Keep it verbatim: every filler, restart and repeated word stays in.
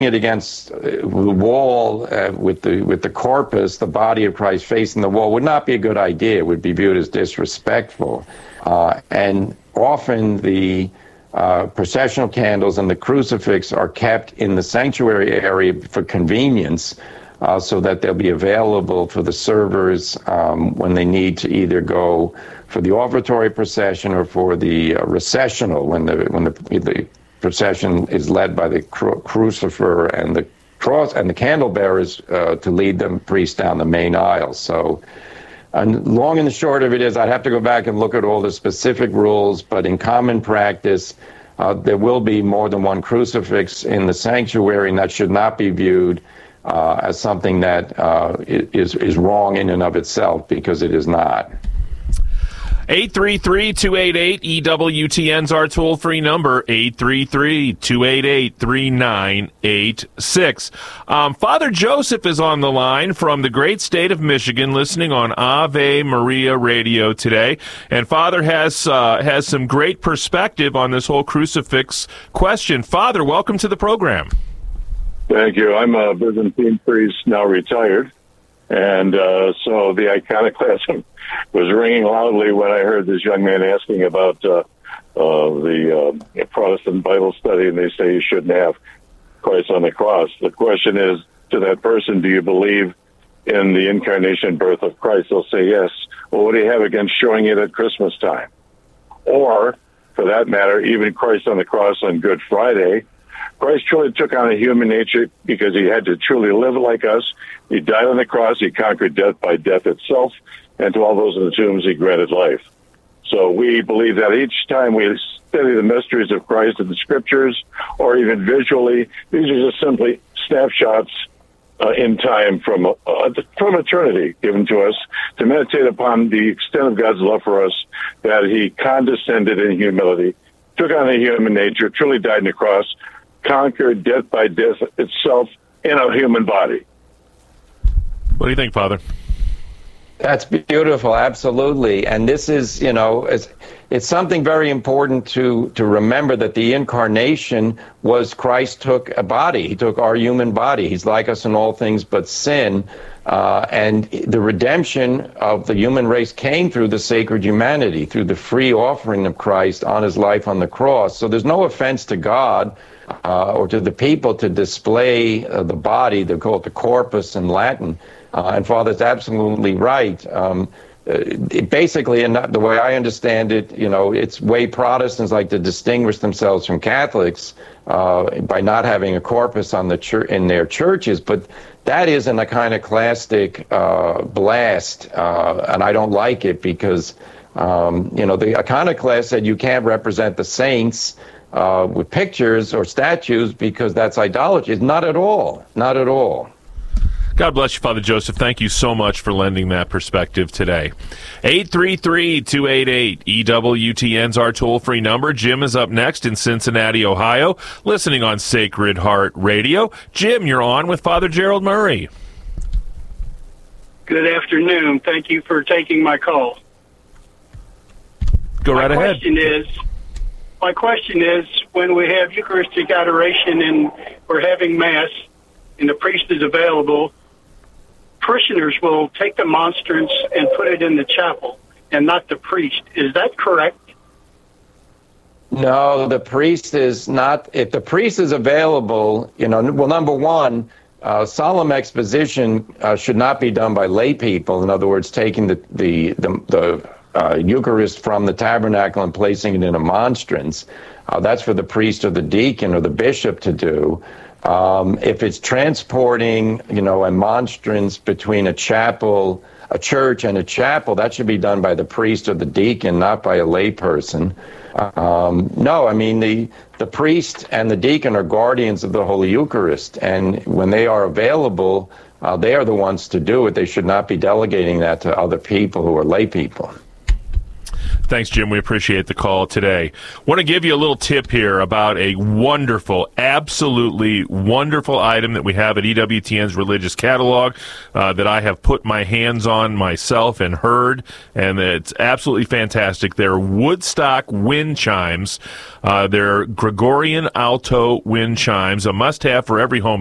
it against the wall uh, with the with the corpus, the body of Christ facing the wall, would not be a good idea. It would be viewed as disrespectful. Uh, and often the uh, processional candles and the crucifix are kept in the sanctuary area for convenience, uh, so that they'll be available for the servers um, when they need to either go for the offertory procession or for the uh, recessional, when the when the, the procession is led by the cru- crucifer and the cross and the candle bearers uh, to lead the priest down the main aisle. So, and long and the short of it is, I'd have to go back and look at all the specific rules, but in common practice, uh, there will be more than one crucifix in the sanctuary, and that should not be viewed uh, as something that uh, is is wrong in and of itself, because it is not. eight three three, two eight eight, E W T N's our toll-free number, eight three three, two eight eight, three nine eight six. Um, Father Joseph is on the line from the great state of Michigan, listening on Ave Maria Radio today. And Father has uh, has some great perspective on this whole crucifix question. Father, welcome to the program. Thank you. I'm a Byzantine priest, now retired. And uh, so the iconoclasm was ringing loudly when I heard this young man asking about uh, uh, the uh, Protestant Bible study, and they say you shouldn't have Christ on the cross. The question is, to that person, do you believe in the incarnation birth of Christ? They'll say yes. Well, what do you have against showing it at Christmas time? Or, for that matter, even Christ on the cross on Good Friday. Christ truly took on a human nature because he had to truly live like us. He died on the cross. He conquered death by death itself. And to all those in the tombs, he granted life. So we believe that each time we study the mysteries of Christ in the Scriptures, or even visually, these are just simply snapshots uh, in time from uh, from eternity given to us to meditate upon the extent of God's love for us, that he condescended in humility, took on a human nature, truly died on the cross, conquered death by death itself in a human body. What do you think, Father? That's beautiful, absolutely. And this is, you know, it's, it's something very important to, to remember, that the incarnation was Christ took a body. He took our human body. He's like us in all things but sin. Uh, and the redemption of the human race came through the sacred humanity, through the free offering of Christ on his life on the cross. So there's no offense to God uh, or to the people to display uh, the body. They call it the corpus in Latin. Uh, and Father's absolutely right. Um, it basically, and the way I understand it, you know, it's way Protestants like to distinguish themselves from Catholics uh, by not having a corpus on the chur- in their churches. But that is an iconoclastic uh, blast, uh, and I don't like it because, um, you know, the iconoclast said you can't represent the saints uh, with pictures or statues because that's idolatry. Not at all. Not at all. God bless you, Father Joseph. Thank you so much for lending that perspective today. eight three three, two eight eight, E W T N's our toll-free number. Jim is up next in Cincinnati, Ohio, listening on Sacred Heart Radio. Jim, you're on with Father Gerald Murray. Good afternoon. Thank you for taking my call. Go right my ahead. Question is, my question is, when we have Eucharistic adoration and we're having Mass and the priest is available, parishioners will take the monstrance and put it in the chapel and not the priest. Is that correct? No, the priest is not. If the priest is available, you know, well, number one, uh, solemn exposition uh, should not be done by lay people. In other words, taking the the the, the uh, Eucharist from the tabernacle and placing it in a monstrance. Uh, that's for the priest or the deacon or the bishop to do. Um, if it's transporting, you know, a monstrance between a chapel, a church and a chapel, that should be done by the priest or the deacon, not by a layperson. Um, no, I mean, the, the priest and the deacon are guardians of the Holy Eucharist, and when they are available, uh, they are the ones to do it. They should not be delegating that to other people who are lay people. Thanks, Jim. We appreciate the call today. Want to give you a little tip here about a wonderful, absolutely wonderful item that we have at E W T N's Religious Catalog uh, that I have put my hands on myself and heard, and it's absolutely fantastic. They're Woodstock wind chimes. Uh, they're Gregorian alto wind chimes, a must-have for every home